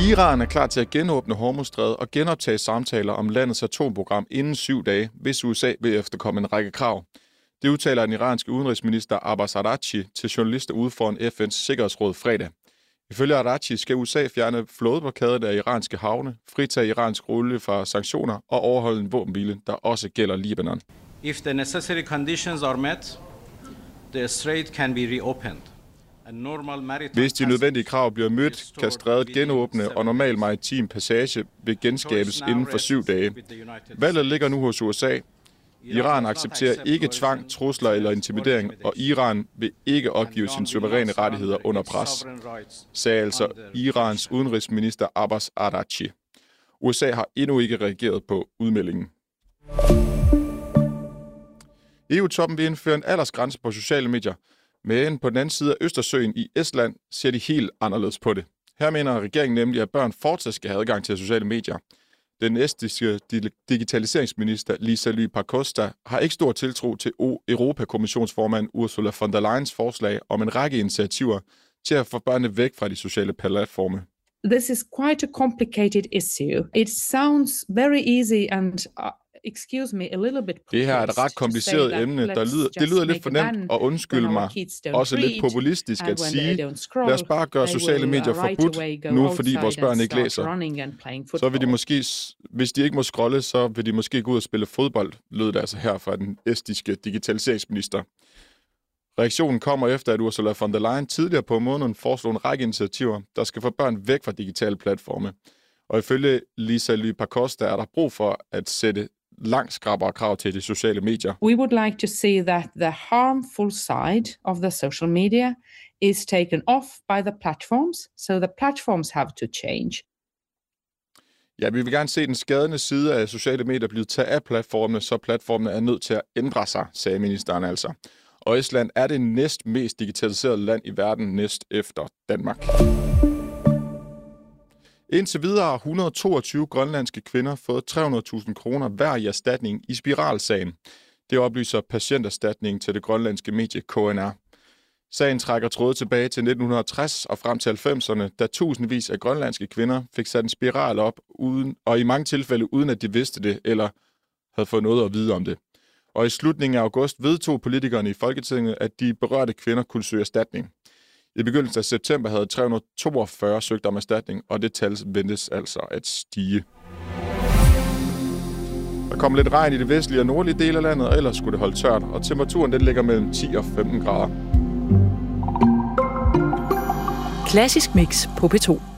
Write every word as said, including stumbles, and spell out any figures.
Iran er klar til at genåbne Hormuzstrædet og genoptage samtaler om landets atomprogram inden syv dage, hvis U S A vil efterkomme en række krav. Det udtaler den iranske udenrigsminister Abbas Araghchi til journalister ude foran F N's Sikkerhedsråd fredag. Ifølge Araghchi skal U S A fjerne flådeblokaden af iranske havne, fritage iransk olie fra sanktioner og overholde en våbenhvile, der også gælder Libanon. If the necessary conditions are met, the strait can be reopened. Hvis de nødvendige krav bliver mødt, kan strædet genåbne, og normal maritim passage vil genskabes inden for syv dage. Valget ligger nu hos U S A. Iran accepterer ikke tvang, trusler eller intimidering, og Iran vil ikke opgive sine suveræne rettigheder under pres, sagde altså Irans udenrigsminister Abbas Araghchi. U S A har endnu ikke reageret på udmeldingen. E U-toppen vil indføre en aldersgrænse på sociale medier, men på den anden side af Østersøen i Estland ser de helt anderledes på det. Her mener regeringen nemlig, at børn fortsat skal have adgang til sociale medier. Den estiske digitaliseringsminister Liisa-Ly Pakosta har ikke stor tiltro til Europakommissionsformand Ursula von der Leyens forslag om en række initiativer til at få børnene væk fra de sociale platforme. This is quite a complicated issue. It sounds very easy and uh... Excuse me, a little bit det her er et ret kompliceret emne, der lyder, det lyder lidt for nemt, og undskyld mig, også lidt populistisk at sige, lad os bare gøre sociale medier forbudt nu, fordi vores børn ikke læser. Så vil de måske, hvis de ikke må scrolle, så vil de måske gå ud og spille fodbold, lød det altså her fra den estiske digitaliseringsminister. Reaktionen kommer efter, at Ursula von der Leyen tidligere på måneden foreslog en række initiativer, der skal få børn væk fra digitale platforme. Og ifølge Liisa-Ly Pakosta er der brug for at sætte langt skrappere krav til de sociale medier. We would like to see that the harmful side of the social media is taken off by the platforms, so the platforms have to change. Ja, vi vil gerne se den skadende side af sociale medier blive taget af platformene, så platformene er nødt til at ændre sig, sagde ministeren altså. Og Estland er det næst mest digitaliserede land i verden, næst efter Danmark. Indtil videre har et hundrede og toogtyve grønlandske kvinder fået tre hundrede tusind kroner hver i erstatning i spiralsagen. Det oplyser patienterstatningen til det grønlandske medie K N R. Sagen trækker tråde tilbage til nitten tres og frem til halvfemserne, da tusindvis af grønlandske kvinder fik sat en spiral op, uden, og i mange tilfælde uden at de vidste det eller havde fået noget at vide om det. Og i slutningen af august vedtog politikerne i Folketinget, at de berørte kvinder kunne søge erstatning. I begyndelsen af september havde tre hundrede og toogfyrre søgt om erstatning, og det tal ventes altså at stige. Der kommer lidt regn i det vestlige og nordlige del af landet, og ellers skulle det holde tørt, og temperaturen den ligger mellem ti og femten grader. Klassisk Mix på P to.